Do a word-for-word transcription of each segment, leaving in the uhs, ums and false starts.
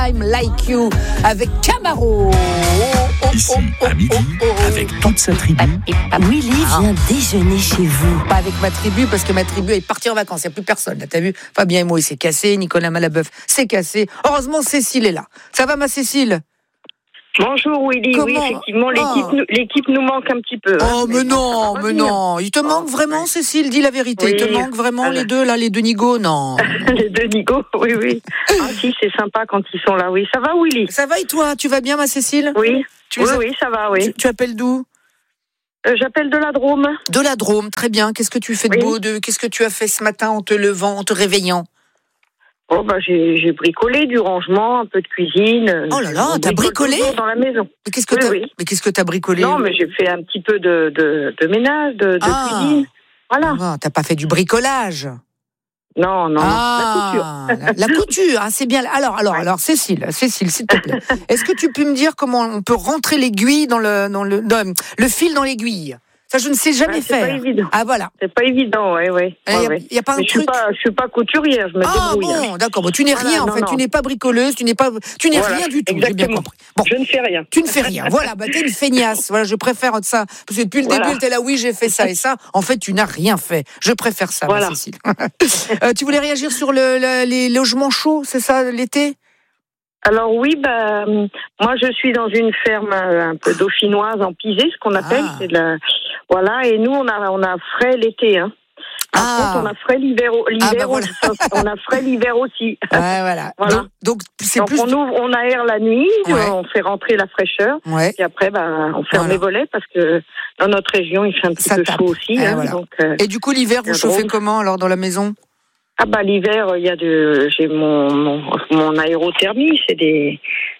I'm Like You avec Camaro. Oh, oh, Ici, oh, oh, à midi, oh, oh, oh. avec toute sa tribu. Willy vient déjeuner chez vous. Pas avec ma tribu, parce que ma tribu est partie en vacances. Il n'y a plus personne. Là, t'as vu, Fabien et moi, il s'est cassé. Nicolas Malabeuf s'est cassé. Heureusement, Cécile est là. Ça va, ma Cécile? Bonjour Willy, Comment oui effectivement l'équipe, oh. nous, l'équipe nous manque un petit peu. Oh hein, mais, mais non, bon, mais non, il te oh, manque vraiment ouais. Cécile, dis la vérité, oui. il te manque vraiment Alors... les deux là, les deux nigauds, non. Les deux nigauds, oui oui. Ah si, c'est sympa quand ils sont là, oui. Ça va Willy? Ça va et toi, tu vas bien ma Cécile? Oui, tu oui, a... oui, ça va, oui. Tu, tu appelles d'où? euh, J'appelle de la Drôme. De la Drôme, très bien. Qu'est-ce que tu fais de oui. beau de... Qu'est-ce que tu as fait ce matin en te levant, en te réveillant? Oh bah j'ai, j'ai bricolé du rangement, un peu de cuisine. Oh là là, t'as bricolé dans la maison. Mais qu'est-ce que oui, t'as oui. Mais qu'est-ce que t'as bricolé? Non, mais j'ai fait un petit peu de, de, de ménage, de, de ah. cuisine. Voilà. Ah, t'as pas fait du bricolage? Non, non, ah, la couture. La, la couture, ah, c'est bien. Alors, alors, alors, Cécile, Cécile, s'il te plaît, est-ce que tu peux me dire comment on peut rentrer l'aiguille dans le, dans le, dans, le fil dans l'aiguille? Ça, je ne sais jamais ah, c'est faire. Pas évident. Ah voilà. C'est pas évident, ouais, ouais. Il ouais, y a, ouais. y a pas un Mais truc. Je suis pas, je suis pas couturière, je me ah, débrouille. bon, hein. d'accord. Bon, tu n'es voilà, rien, en non, fait. non. Tu n'es pas bricoleuse, tu n'es pas, tu n'es voilà, rien du tout. Exactement. J'ai bien compris. Bon, je ne fais rien. Tu ne fais rien. Voilà, bah t'es une feignasse. Voilà, je préfère ça. Parce que depuis le voilà. début, t'es là, oui, j'ai fait ça et ça. En fait, tu n'as rien fait. Je préfère ça, voilà. ma Cécile. euh, tu voulais réagir sur le, le, les logements chauds, c'est ça, l'été? Alors oui, bah, moi je suis dans une ferme un peu dauphinoise en pisé, ce qu'on appelle, ah. c'est de la, voilà, et nous on a on a frais l'été, hein. Par ah. contre, on a frais l'hiver, l'hiver ah bah voilà. aussi, on a frais l'hiver aussi. Ouais, voilà. voilà. Donc, donc c'est donc plus. On ouvre, on aère la nuit, ouais. on fait rentrer la fraîcheur, ouais. et après, bah, on ferme voilà. les volets parce que dans notre région, il fait un petit ça peu tape. chaud aussi. Eh, hein, voilà. donc, euh, et du coup, l'hiver, vous chauffez comment alors dans la maison? Ah bah l'hiver, il y a de, j'ai mon mon, mon aérothermie, c'est des,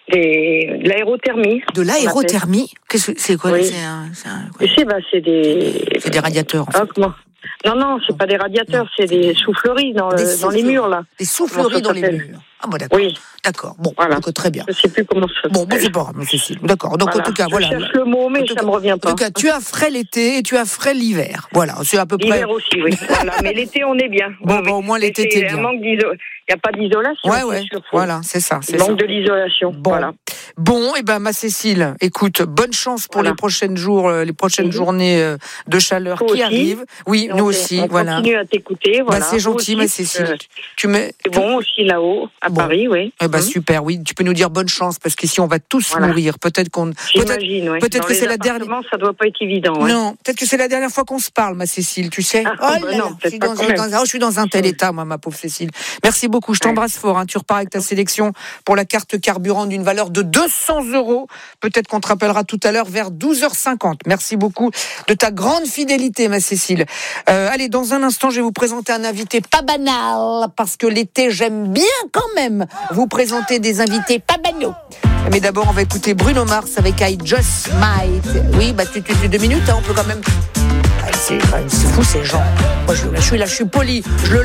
des de l'aérothermie. De l'aérothermie? Qu'est-ce que c'est quoi? Oui. C'est un, c'est un, quoi. C'est bah c'est des. C'est des radiateurs. En ah, fait. comment non non, c'est pas des radiateurs, non. C'est des souffleries dans, des le, souffleries. dans les murs là. Des souffleries dans les murs. Ah bon d'accord. Oui. D'accord. Bon, voilà. Donc, très bien. Je sais plus comment ça. Bon, bon c'est pas grave, Cécile. D'accord. Donc voilà. en tout cas, je voilà. Je cherche le mot, mais ça cas, me revient pas. En tout cas, tu as frais l'été et tu as frais l'hiver. Voilà, c'est à peu près. L'hiver aussi, oui. Voilà, mais l'été on est bien. Bon, oui, bon au moins l'été t'es bien. Manque d'iso... Il y a pas d'isolation. Ouais, ouais. Voilà, c'est ça. C'est Il manque ça. de l'isolation. Bon. Voilà. Bon, et eh ben ma Cécile, écoute, bonne chance pour voilà. les prochaines jours, les prochaines mmh. journées de chaleur Toi qui aussi. arrivent. Oui, on nous aussi, on voilà. On continue à t'écouter, voilà. Bah, c'est gentil, aussi, ma Cécile. Euh, tu mets. C'est bon aussi là-haut, à bon. Paris, oui. Eh ben mmh. super, oui. Tu peux nous dire bonne chance parce qu'ici on va tous voilà. mourir. Peut-être qu'on. J'imagine, peut-être, oui. peut-être que c'est la dernière. Ça doit pas être évident. Ouais. Non, peut-être que c'est la dernière fois qu'on se parle, ma Cécile. Tu sais. Ah, oh là bah là, non, je suis dans, dans, dans, oh, je suis dans un tel état, moi, ma pauvre Cécile. Merci beaucoup. Je t'embrasse ouais. fort. Hein. Tu repars avec ta sélection pour la carte carburant d'une valeur de deux cents euros. Peut-être qu'on te rappellera tout à l'heure vers douze heures cinquante. Merci beaucoup de ta grande fidélité, ma Cécile. Euh, allez, dans un instant, je vais vous présenter un invité pas banal, parce que l'été, j'aime bien quand même vous présenter des invités pas banaux. Mais d'abord, on va écouter Bruno Mars avec I Just Might. Oui, bah, tu, tu, tu deux minutes, hein, on peut quand même. C'est, c'est fou, ces gens. Moi, je, là, je suis là, je suis poli. Je le